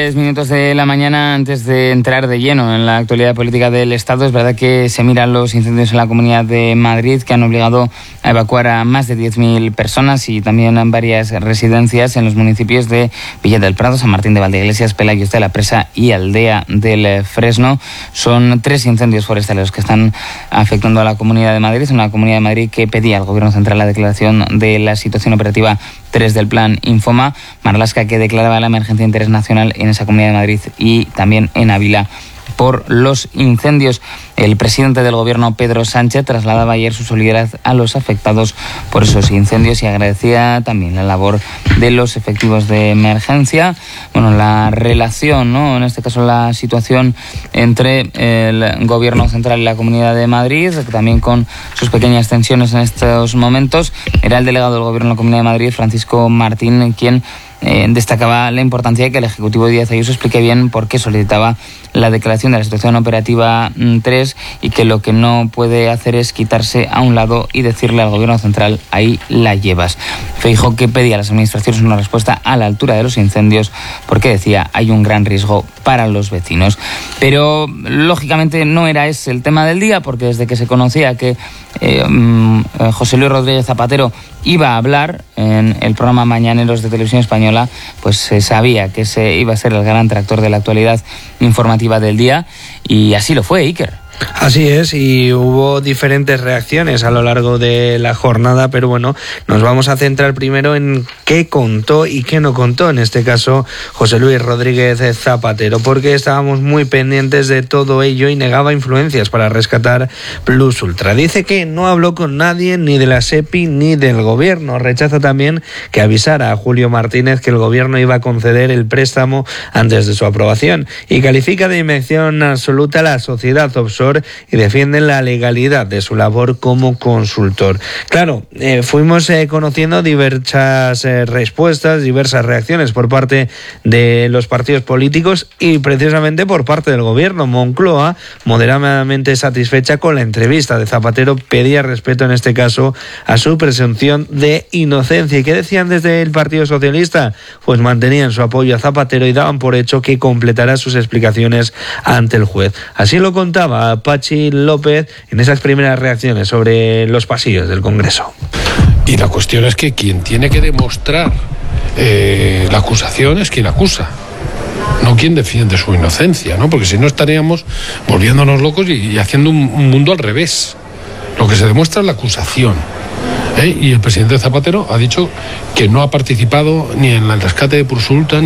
Minutos de la mañana, antes de entrar de lleno en la actualidad política del Estado, es verdad que se miran los incendios en la Comunidad de Madrid, que han obligado a evacuar a más de 10.000 personas y también en varias residencias en los municipios de Villa del Prado, San Martín de Valdeiglesias, Pelayos de la Presa y Aldea del Fresno. Son 3 incendios forestales los que están afectando a la Comunidad de Madrid, una Comunidad de Madrid que pedía al Gobierno Central la declaración de la situación operativa 3 del plan Infoma. Marlaska, que declaraba la emergencia de interés nacional en esa Comunidad de Madrid y también en Ávila por los incendios. El presidente del Gobierno, Pedro Sánchez, trasladaba ayer su solidaridad a los afectados por esos incendios y agradecía también la labor de los efectivos de emergencia. Bueno, la relación, ¿no?, en este caso la situación entre el Gobierno Central y la Comunidad de Madrid, también con sus pequeñas tensiones en estos momentos. Era el delegado del Gobierno de la Comunidad de Madrid, Francisco Martín, quien destacaba la importancia de que el Ejecutivo Díaz Ayuso explique bien por qué solicitaba la declaración de la situación operativa 3 y que lo que no puede hacer es quitarse a un lado y decirle al Gobierno Central: ahí la llevas. Feijóo, que pedía a las administraciones una respuesta a la altura de los incendios porque decía hay un gran riesgo para los vecinos. Pero lógicamente no era ese el tema del día, porque desde que se conocía que José Luis Rodríguez Zapatero iba a hablar en el programa Mañaneros de Televisión Española, pues se sabía que ese iba a ser el gran tractor de la actualidad informativa del día, y así lo fue, Iker. Así es, y hubo diferentes reacciones a lo largo de la jornada, pero bueno, nos vamos a centrar primero en qué contó y qué no contó, en este caso José Luis Rodríguez Zapatero, porque estábamos muy pendientes de todo ello y negaba influencias para rescatar Plus Ultra. Dice que no habló con nadie, ni de la SEPI ni del gobierno. Rechaza también que avisara a Julio Martínez que el gobierno iba a conceder el préstamo antes de su aprobación, y califica de invención absoluta la sociedad offshore y defienden la legalidad de su labor como consultor. Claro, fuimos conociendo diversas respuestas, diversas reacciones por parte de los partidos políticos y precisamente por parte del gobierno. Moncloa, moderadamente satisfecha con la entrevista de Zapatero, pedía respeto en este caso a su presunción de inocencia. ¿Y qué decían desde el Partido Socialista? Pues mantenían su apoyo a Zapatero y daban por hecho que completará sus explicaciones ante el juez. Así lo contaba Pachi López en esas primeras reacciones sobre los pasillos del Congreso. Y la cuestión es que quien tiene que demostrar la acusación es quien acusa, no quien defiende su inocencia, ¿no? Porque si no estaríamos volviéndonos locos y haciendo un mundo al revés. Lo que se demuestra es la acusación. Y el presidente Zapatero ha dicho que no ha participado ni en el rescate de Plus Ultra